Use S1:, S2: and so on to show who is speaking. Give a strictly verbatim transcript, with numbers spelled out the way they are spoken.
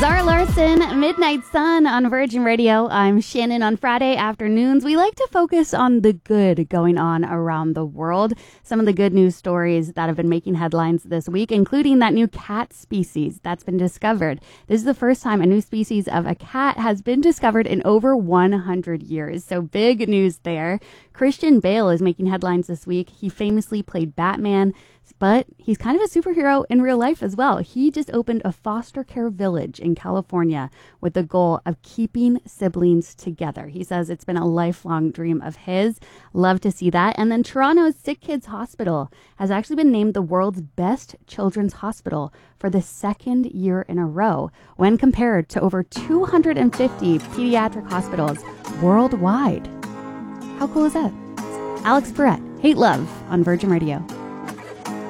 S1: Zara Larson, Midnight Sun on Virgin Radio. I'm Shannon. On Friday afternoons, we like to focus on the good going on around the world. Some of the good news stories that have been making headlines this week, including that new cat species that's been discovered. This is the first time a new species of a cat has been discovered in over one hundred years. So big news there. Christian Bale is making headlines this week. He famously played Batman, but he's kind of a superhero in real life as well. He just opened a foster care village in California with the goal of keeping siblings together. He says it's been a lifelong dream of his. Love to see that. And then Toronto's Sick Kids Hospital has actually been named the world's best children's hospital for the second year in a row when compared to over two hundred fifty pediatric hospitals worldwide. How cool is that? Alex Perrette, Hate Love on Virgin Radio.